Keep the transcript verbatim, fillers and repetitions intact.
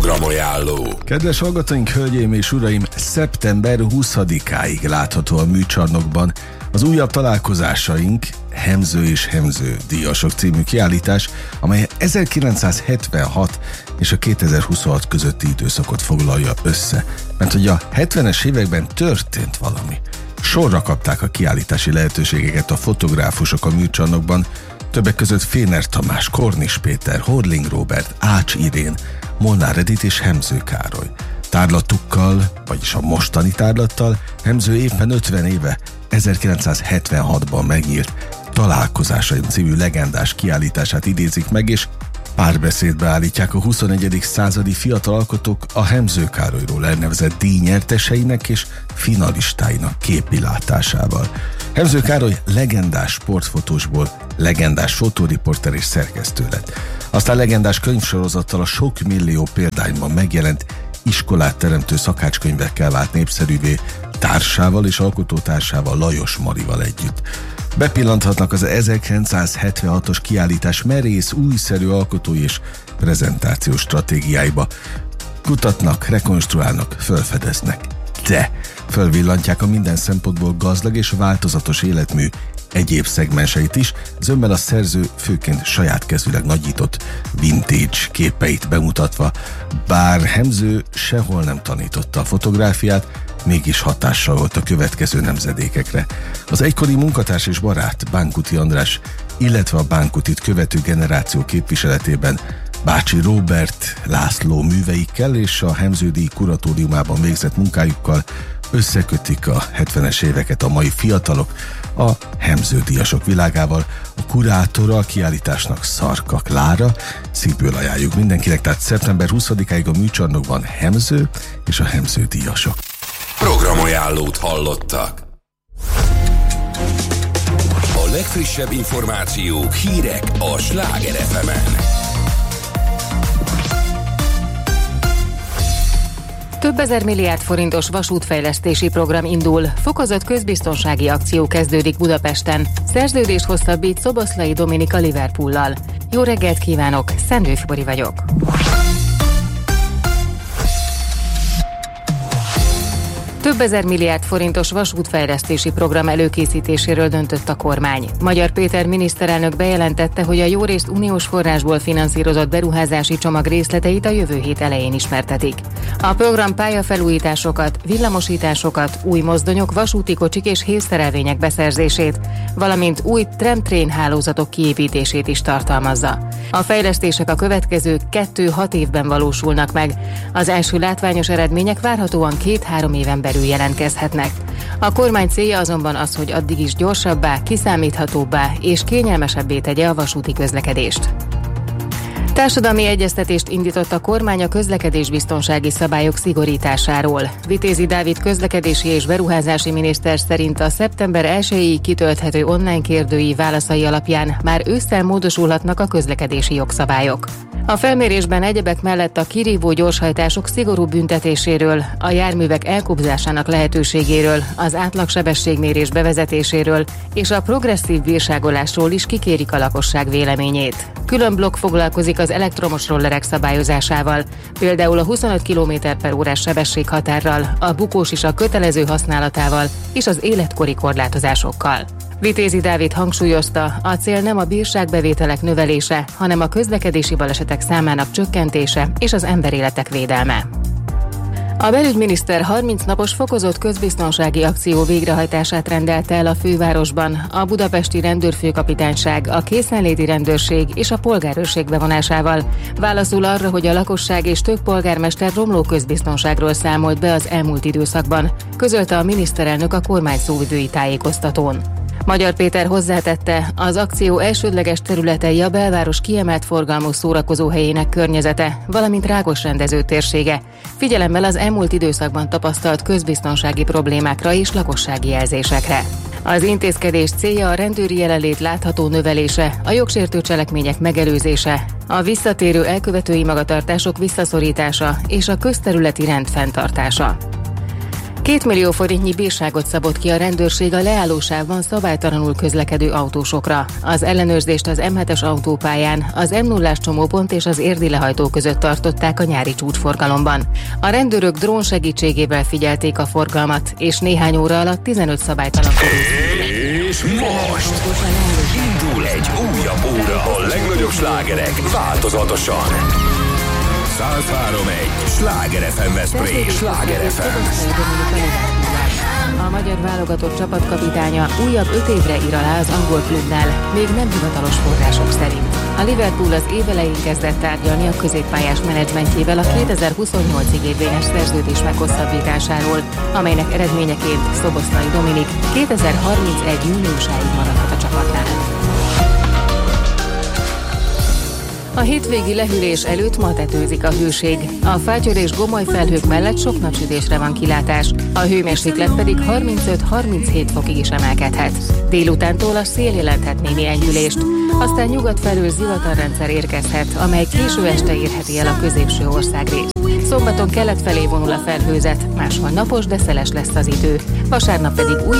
Programajánló. Kedves hallgatóink, hölgyeim és uraim, szeptember huszadikáig látható a műcsarnokban az újabb találkozásaink, Hemző és Hemző díjasok című kiállítás, amely ezerkilencszázhetvenhat és a kétezer-huszonhat közötti időszakot foglalja össze. Mert hogy a hetvenes években történt valami. Sorra kapták a kiállítási lehetőségeket a fotográfusok a műcsarnokban, többek között Féner Tamás, Kornis Péter, Horling Róbert, Ács Irén, Molnár Edith és Hemző Károly. Tárlatukkal, vagyis a mostani tárlattal Hemző éppen ötven éve, ezerkilencszázhetvenhatban megnyílt Találkozásaim című legendás kiállítását idézik meg, és párbeszédbe állítják a huszonegyedik századi fiatal alkotók a Hemző Károlyról elnevezett díjnyerteseinek és finalistáinak képilátásával. Hemző Károly legendás sportfotósból legendás fotóriporter és szerkesztő lett. Aztán legendás könyvsorozattal a sok millió példányban megjelent iskolát teremtő szakácskönyvekkel vált népszerűvé társával és alkotótársával, Lajos Marival együtt. Bepillanthatnak az ezerkilencszázhetvenhatos kiállítás merész, újszerű alkotói és prezentációs stratégiáiba. Kutatnak, rekonstruálnak, felfedeznek. De fölvillantják a minden szempontból gazdag és változatos életmű egyéb szegmenseit is, zömmel a szerző főként saját kezűleg nagyított vintage képeit bemutatva. Bár Hemző sehol nem tanította a fotográfiát, mégis hatással volt a következő nemzedékekre. Az egykori munkatárs és barát Bánkuti András, illetve a Bánkutit követő generáció képviseletében Bácsi Róbert László műveikkel és a Hemző-díj kuratóriumában végzett munkájukkal összekötik a hetvenes éveket a mai fiatalok a Hemző-díjasok világával. A kurátora a kiállításnak Szarka Klára. Szívből ajánljuk mindenkinek, tehát szeptember huszadikáig a műcsarnokban Hemző és a Hemző-díjasok. Programajánlót hallottak. A legfrissebb információk, hírek a Sláger ef emen. Több ezer milliárd forintos vasútfejlesztési program indul, fokozott közbiztonsági akció kezdődik Budapesten. Szerződést hosszabbít Szoboszlai Dominika Liverpoollal. Jó reggelt kívánok, Szendő Fibori vagyok. Több ezer milliárd forintos vasútfejlesztési program előkészítéséről döntött a kormány. Magyar Péter miniszterelnök bejelentette, hogy a jórészt uniós forrásból finanszírozott beruházási csomag részleteit a jövő hét elején ismertetik. A program pályafelújításokat, villamosításokat, új mozdonyok, vasúti kocsik és hévszerelvények beszerzését, valamint új tram-train hálózatok kiépítését is tartalmazza. A fejlesztések a következő kettő-hat évben valósulnak meg. Az első látványos eredmények várhatóan két-három éven belül jelentkezhetnek. A kormány célja azonban az, hogy addig is gyorsabbá, kiszámíthatóbbá és kényelmesebbé tegye a vasúti közlekedést. Társadalmi egyeztetést indított a kormány a közlekedésbiztonsági szabályok szigorításáról. Vitézi Dávid közlekedési és beruházási miniszter szerint a szeptember elsejéig kitölthető online kérdői válaszai alapján már ősszel módosulhatnak a közlekedési jogszabályok. A felmérésben egyebek mellett a kirívó gyorshajtások szigorú büntetéséről, a járművek elkobzásának lehetőségéről, az átlagsebességmérés bevezetéséről és a progresszív bírságolásról is kikérik a lakosság véleményét. Külön blokk foglalkozik az elektromos rollerek szabályozásával, például a huszonöt kilométer per órás sebességhatárral, a bukós is a kötelező használatával és az életkori korlátozásokkal. Vitézi Dávid hangsúlyozta, a cél nem a bírságbevételek növelése, hanem a közlekedési balesetek számának csökkentése és az emberéletek védelme. A belügyminiszter harminc napos fokozott közbiztonsági akció végrehajtását rendelte el a fővárosban, a budapesti rendőrfőkapitányság, a készenléti rendőrség és a polgárőrség bevonásával. Válaszul arra, hogy a lakosság és több polgármester romló közbiztonságról számolt be az elmúlt időszakban, közölte a miniszterelnök a kormány szóvivői tájékoztatón. Magyar Péter hozzátette, az akció elsődleges területei a belváros kiemelt forgalmú szórakozóhelyének környezete, valamint Rákos rendező térsége, figyelemmel az elmúlt időszakban tapasztalt közbiztonsági problémákra és lakossági jelzésekre. Az intézkedés célja a rendőri jelenlét látható növelése, a jogsértő cselekmények megelőzése, a visszatérő elkövetői magatartások visszaszorítása és a közterületi rend fenntartása. Két millió forintnyi bírságot szabott ki a rendőrség a leállósávban szabálytalanul közlekedő autósokra. Az ellenőrzést az em hetes autópályán, az em nullás csomópont és az érdi lehajtó között tartották a nyári csúcsforgalomban. A rendőrök drón segítségével figyelték a forgalmat, és néhány óra alatt tizenöt szabálytalan És most indul egy újabb óra a legnagyobb slágerek változatosan. száz három egy Sláger ef em Veszprém. Sláger ef em. A magyar válogatott csapatkapitánya újabb öt évre ír alá az angol klubnál, még nem hivatalos források szerint. A Liverpool az év elején kezdett tárgyalni a középpályás menedzsmentjével a kétezer-huszonnyolcig érvényes szerződés meghosszabbításáról, amelynek eredményeként Szoboszlai Dominik kétezer-harmincegy júniusáig maradhat a csapatnál. A hétvégi lehűlés előtt ma tetőzik a hőség. A fátyol és gomoly felhők mellett sok napsütésre van kilátás, a hőmérséklet pedig harmincöt-harminchét fokig is emelkedhet. Délutántól a szél jelenthet némi enyhülést, aztán nyugat felől zivatarrendszer érkezhet, amely késő este érheti el a középső országrészt. Szombaton kelet felé vonul a felhőzet, máshol napos, de szeles lesz az idő. Vasárnap pedig új